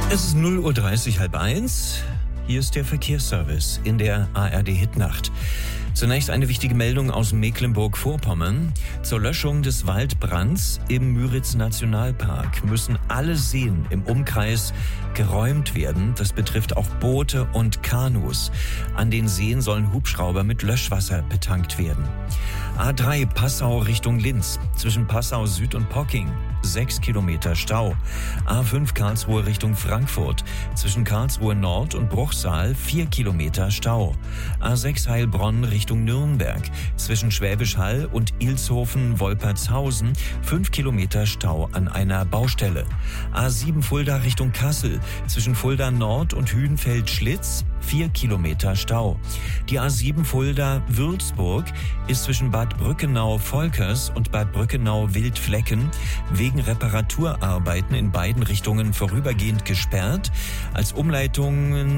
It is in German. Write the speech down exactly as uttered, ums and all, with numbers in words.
Es ist null Uhr dreißig, halb eins. Hier ist der Verkehrsservice in der A R D-Hitnacht. Zunächst eine wichtige Meldung aus Mecklenburg-Vorpommern. Zur Löschung des Waldbrands im Müritz-Nationalpark müssen alle Seen im Umkreis geräumt werden. Das betrifft auch Boote und Kanus. An den Seen sollen Hubschrauber mit Löschwasser betankt werden. A drei Passau Richtung Linz. Zwischen Passau Süd und Pocking sechs Kilometer Stau. A fünf Karlsruhe Richtung Frankfurt. Zwischen Karlsruhe Nord und Bruchsal vier Kilometer Stau. A sechs Heilbronn Richtung Nürnberg. Zwischen Schwäbisch Hall und Ilshofen-Wolpertshausen fünf Kilometer Stau an einer Baustelle. A sieben Fulda Richtung Kassel. Zwischen Fulda Nord und Hühnfeld-Schlitz vier Kilometer Stau. Die A sieben Fulda-Würzburg ist zwischen Bad Brückenau-Volkers und Bad Brückenau-Wildflecken wegen Reparaturarbeiten in beiden Richtungen vorübergehend gesperrt. Als Umleitungen